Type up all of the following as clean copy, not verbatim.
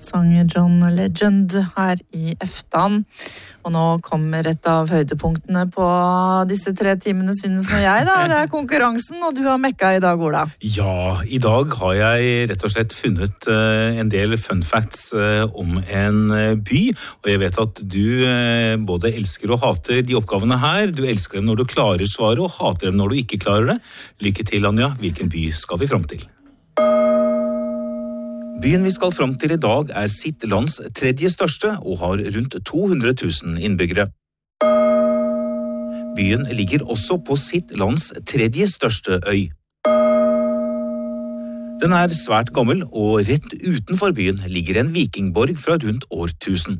sanger John Legend her i Eftan. Og nå kommer et av høydepunktene på disse 3 timene, synes nå jeg da. Det konkurransen, og du har mekka i dag, Ola. Ja, i dag har jeg rett og slett funnet en del fun facts om en by. Og jeg vet at du både elsker og hater de oppgavene her. Du elsker dem når du klarer svaret, og hater dem når du ikke klarer det. Lykke til, Anja. Hvilken by skal vi fram til? Byen vi skal fram til i dag sitt lands 3. største og har rundt 200 000 innbyggere. Byen ligger også på sitt lands 3. største øy. Den svært gammel, og rett utenfor byen ligger en vikingborg fra rundt år 1000.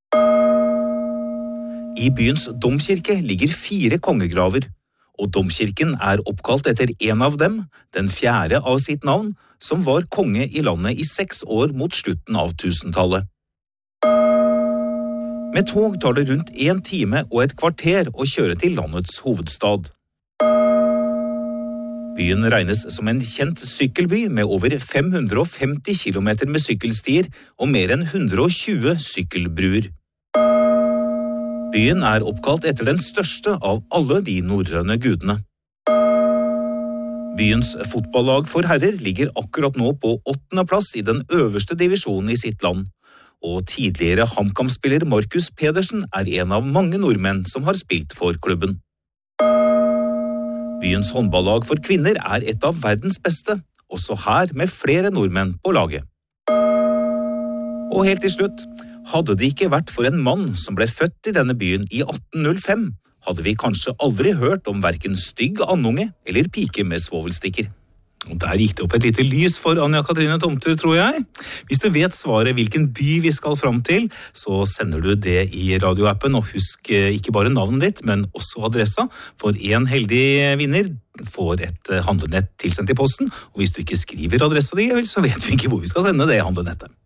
I byens domkirke ligger 4 kongegraver, og domkirken oppkalt etter en av dem, den 4. av sitt navn, som var konge i landet i 6 år mot slutten av 1000-tallet. Med tog tar det rundt 1 time og et kvarter å kjøre til landets hovedstad. Byen regnes som en kjent sykkelby med over 550 kilometer med sykkelstier og mer enn 120 sykkelbruer. Byen oppkalt etter den største av alle de norrøne gudene. Byens fotballag for herrer ligger akkurat nå på 8. plass i den øverste divisjonen i sitt land, og tidligere HamKam-spiller Markus Pedersen en av mange nordmenn som har spilt for klubben. Byens håndballag for kvinner et av verdens beste, også her med flere nordmenn på laget. Og helt til slutt, hadde det ikke vært for en mann som ble født i denne byen i 1805, hadde vi kanskje aldri hørt om hverken stygg andunge eller pike med svovelstikker. Og der gikk det opp et lite lys for Anja Katrine Tomter, tror jeg. Hvis du vet svaret hvilken by vi skal fram til, så sender du det i radioappen, og husk ikke bare navnet ditt, men også adressa, for en heldig vinner får et handlenett tilsendt i posten, og hvis du ikke skriver adressa di, så vet vi ikke hvor vi skal sende det handlenettet.